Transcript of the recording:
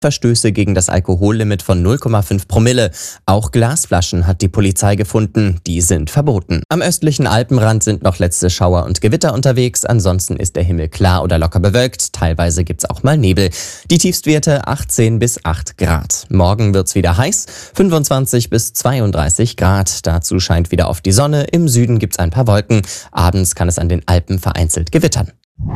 Verstöße gegen das Alkohollimit von 0,5 Promille. Auch Glasflaschen hat die Polizei gefunden, die sind verboten. Am östlichen Alpenrand sind noch letzte Schauer und Gewitter unterwegs, ansonsten ist der Himmel klar oder locker bewölkt, teilweise gibt's auch mal Nebel. Die Tiefstwerte 18 bis 8 Grad. Morgen wird's wieder heiß, 25 bis 32 Grad. Dazu scheint wieder oft die Sonne, im Süden gibt's ein paar Wolken. Abends kann es an den Alpen vereinzelt gewittern.